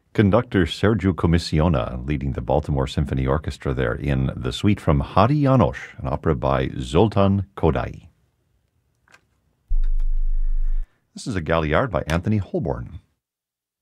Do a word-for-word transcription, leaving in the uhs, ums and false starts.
Conductor Sergio Commissiona leading the Baltimore Symphony Orchestra there in the suite from Hari János, an opera by Zoltán Kodály. This is a Galliard by Anthony Holborn.